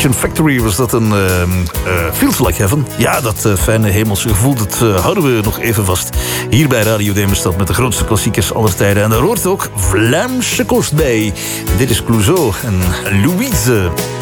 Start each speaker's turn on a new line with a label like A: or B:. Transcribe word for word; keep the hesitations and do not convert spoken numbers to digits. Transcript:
A: Satisfaction Factory was dat een uh, uh, Feels Like Heaven. Ja, dat uh, fijne hemelse gevoel, dat uh, houden we nog even vast. Hier bij Radio Demerstad met de grootste klassiekers aller tijden. En daar hoort ook Vlaamse kost bij. Dit is Clouseau en Louise.